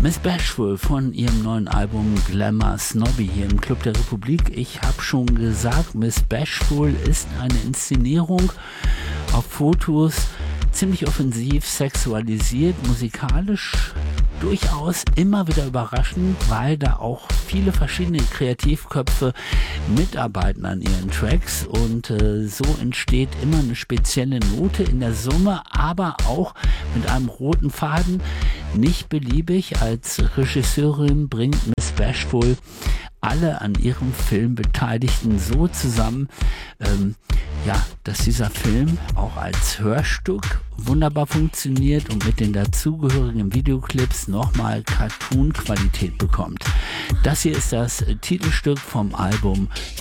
Miss Bashful von ihrem neuen Album Glamour Snobby hier im Club der Republik. Ich habe schon gesagt, Miss Bashful ist eine Inszenierung auf Fotos, ziemlich offensiv, sexualisiert, musikalisch durchaus immer wieder überraschend, weil da auch viele verschiedene Kreativköpfe mitarbeiten an ihren Tracks und so entsteht immer eine spezielle Note in der Summe, aber auch mit einem roten Faden. Nicht beliebig. Als Regisseurin bringt Miss Bashful alle an ihrem Film Beteiligten so zusammen, dass dieser Film auch als Hörstück wunderbar funktioniert und mit den dazugehörigen Videoclips nochmal Cartoon-Qualität bekommt. Das hier ist das Titelstück vom Album